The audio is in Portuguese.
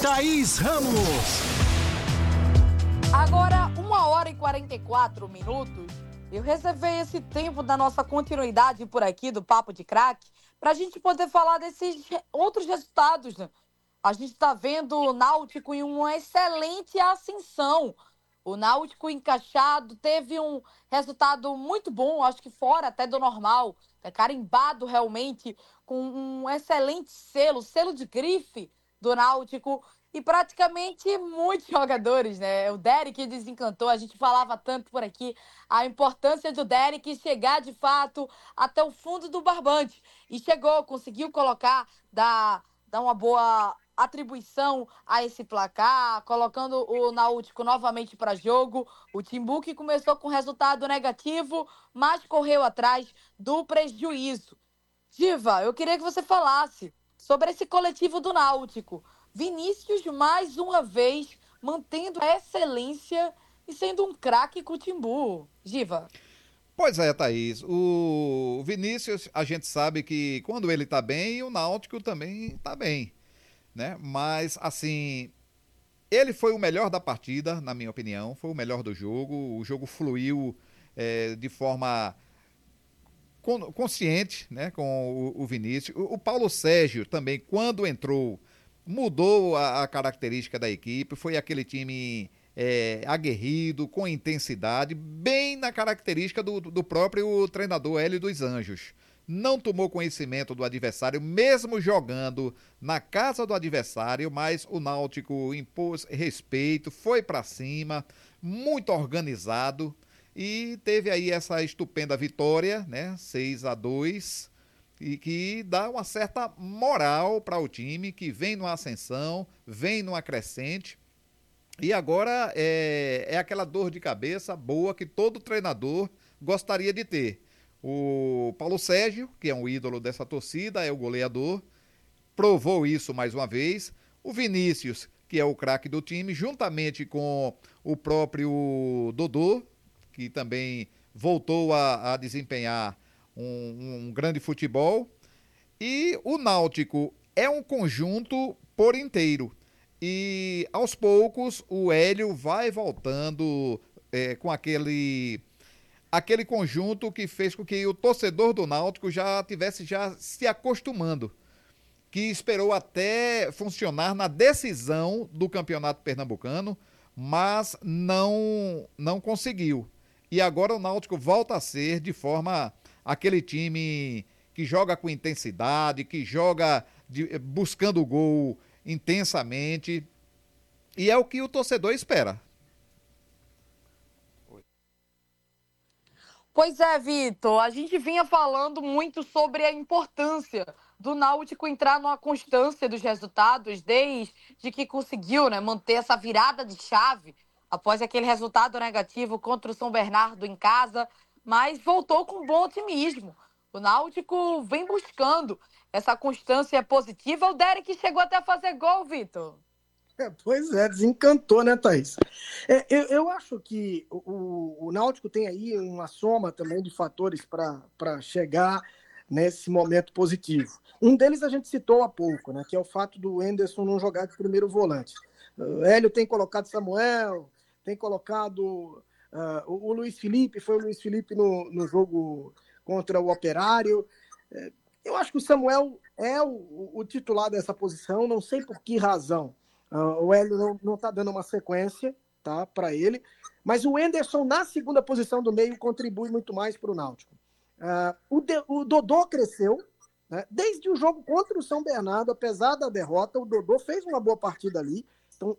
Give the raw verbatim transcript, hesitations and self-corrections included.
Thaís Ramos. Agora, uma hora e quarenta e quatro minutos, eu reservei esse tempo da nossa continuidade por aqui, do Papo de Craque, para a gente poder falar desses outros resultados, né? A gente está vendo o Náutico em uma excelente ascensão. O Náutico encaixado teve um resultado muito bom, acho que fora até do normal, é carimbado realmente com um excelente selo, selo de grife do Náutico. E praticamente muitos jogadores, né? O Derek desencantou, a gente falava tanto por aqui, a importância do Derek chegar de fato até o fundo do barbante. E chegou, conseguiu colocar, dar, dar uma boa atribuição a esse placar, colocando o Náutico novamente para jogo. O Timbu que começou com resultado negativo, mas correu atrás do prejuízo. Diva, eu queria que você falasse sobre esse coletivo do Náutico. Vinícius, mais uma vez, mantendo a excelência e sendo um craque com o Timbu. Diva. Pois é, Thaís. O Vinícius, a gente sabe que quando ele tá bem, o Náutico também tá bem, né? Mas, assim, ele foi o melhor da partida, na minha opinião. Foi o melhor do jogo. O jogo fluiu é, de forma consciente, né, com o, o Vinícius. O, o Paulo Sérgio também, quando entrou, mudou a, a característica da equipe. Foi aquele time é, aguerrido, com intensidade, bem na característica do, do próprio treinador Hélio dos Anjos. Não tomou conhecimento do adversário, mesmo jogando na casa do adversário, mas o Náutico impôs respeito, foi para cima, muito organizado. E teve aí essa estupenda vitória, né, seis a dois, e que dá uma certa moral para o time, que vem numa ascensão, vem numa crescente, e agora é, é aquela dor de cabeça boa que todo treinador gostaria de ter. O Paulo Sérgio, que é um ídolo dessa torcida, é o goleador, provou isso mais uma vez. O Vinícius, que é o craque do time, juntamente com o próprio Dodô, que também voltou a, a desempenhar um, um grande futebol. E o Náutico é um conjunto por inteiro. E aos poucos o Hélio vai voltando é, com aquele, aquele conjunto que fez com que o torcedor do Náutico já tivesse já se acostumando, que esperou até funcionar na decisão do Campeonato Pernambucano, mas não, não conseguiu. E agora o Náutico volta a ser de forma aquele time que joga com intensidade, que joga de, buscando o gol intensamente. E é o que o torcedor espera. Pois é, Vitor. A gente vinha falando muito sobre a importância do Náutico entrar numa constância dos resultados desde que conseguiu, né, manter essa virada de chave após aquele resultado negativo contra o São Bernardo em casa, mas voltou com bom otimismo. O Náutico vem buscando essa constância positiva. O Derek chegou até a fazer gol, Vitor. É, pois é, desencantou, né, Thaís? É, eu, eu acho que o, o Náutico tem aí uma soma também de fatores para chegar nesse momento positivo. Um deles a gente citou há pouco, né, que é o fato do Enderson não jogar de primeiro volante. O Hélio tem colocado Samuel, tem colocado uh, o, o Luiz Felipe, foi o Luiz Felipe no, no jogo contra o Operário. É, eu acho que o Samuel é o, o titular dessa posição, não sei por que razão. Uh, o Hélio não está dando uma sequência, tá, para ele, mas o Enderson na segunda posição do meio contribui muito mais para o Náutico. Uh, o, de, o Dodô cresceu, né, desde o jogo contra o São Bernardo, apesar da derrota, o Dodô fez uma boa partida ali,